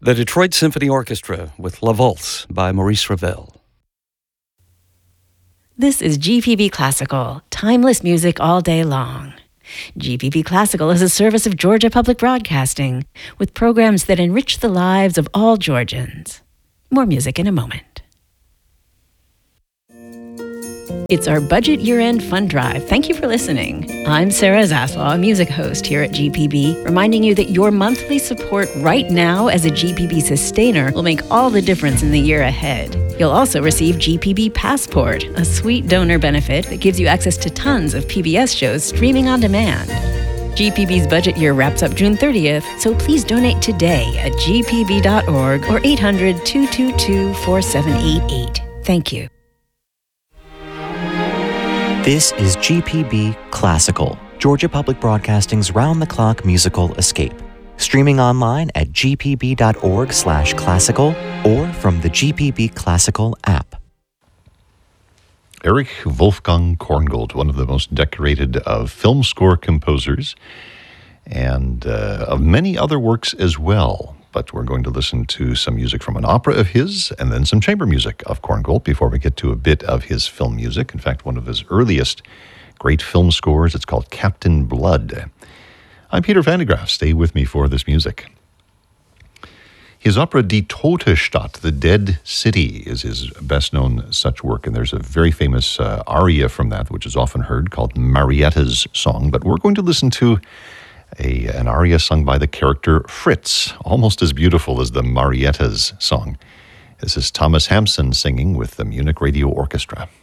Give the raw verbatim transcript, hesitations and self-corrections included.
The Detroit Symphony Orchestra with La Valse by Maurice Ravel. This is G P B Classical, timeless music all day long. G P B Classical is a service of Georgia Public Broadcasting with programs that enrich the lives of all Georgians. More music in a moment. It's our budget year-end fund drive. Thank you for listening. I'm Sarah Zaslaw, a music host here at G P B, reminding you that your monthly support right now as a G P B sustainer will make all the difference in the year ahead. You'll also receive G P B Passport, a sweet donor benefit that gives you access to tons of P B S shows streaming on demand. G P B's budget year wraps up June thirtieth, so please donate today at g p b dot org or eight hundred, two two two, four seven eight eight. Thank you. This is G P B Classical, Georgia Public Broadcasting's round-the-clock musical escape. Streaming online at g p b dot org slash classical or from the G P B Classical app. Erich Wolfgang Korngold, one of the most decorated of film score composers, and uh, of many other works as well. But we're going to listen to some music from an opera of his and then some chamber music of Korngold before we get to a bit of his film music. In fact, one of his earliest great film scores, it's called Captain Blood. I'm Peter Van de Graaf. Stay with me for this music. His opera Die Tote Stadt, The Dead City, is his best-known such work, and there's a very famous uh, aria from that, which is often heard, called Marietta's Song. But we're going to listen to A, an aria sung by the character Fritz, almost as beautiful as the Marietta's song. This is Thomas Hampson singing with the Munich Radio Orchestra.